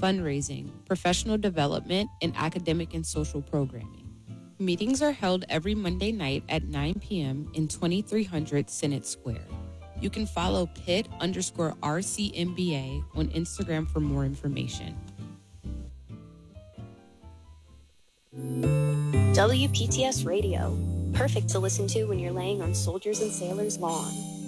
fundraising, professional development, and academic and social programming. Meetings are held every Monday night at 9 p.m. in 2300 Senate Square. You can follow Pitt_RCMBA on Instagram for more information. WPTS Radio, perfect to listen to when you're laying on Soldiers and Sailors' lawn.